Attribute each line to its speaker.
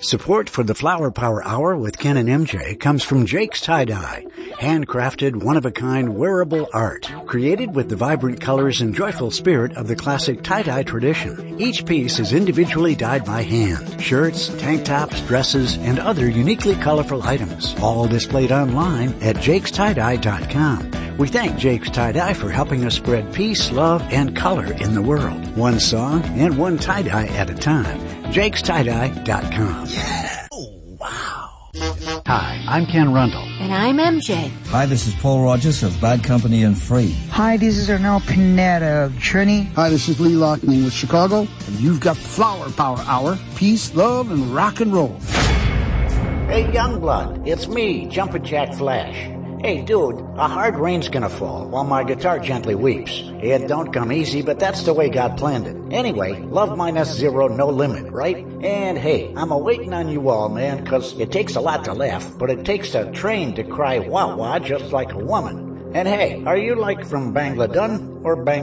Speaker 1: Support for the Flower Power Hour with Ken and MJ comes from Jake's Tie-Dye. Handcrafted, one-of-a-kind wearable art. Created with the vibrant colors and joyful spirit of the classic tie-dye tradition. Each piece is individually dyed by hand. Shirts, tank tops, dresses, and other uniquely colorful items. All displayed online at jakestie-dye.com. We thank Jake's Tie-Dye for helping us spread peace, love, and color in the world. One song and one tie-dye at a time. jakestie-dye.com.
Speaker 2: Yeah! Oh, wow.
Speaker 1: Hi, I'm Ken Rundle.
Speaker 3: And I'm MJ.
Speaker 4: Hi, this is Paul Rogers of Bad Company and Free.
Speaker 5: Hi, this is Arnel Pineda of Trini.
Speaker 6: Hi, this is Lee Loughnane with Chicago. And you've got Flower Power Hour. Peace, love, and rock and roll.
Speaker 7: Hey, Youngblood, it's me, Jumpin' Jack Flash. Hey, dude, a hard rain's gonna fall while my guitar gently weeps. It don't come easy, but that's the way God planned it. Anyway, love minus zero, no limit, right? And hey, I'm a-waiting on you all, man, 'cause it takes a lot to laugh, but it takes a train to cry wah-wah just like a woman. And hey, are you like from Bangladesh or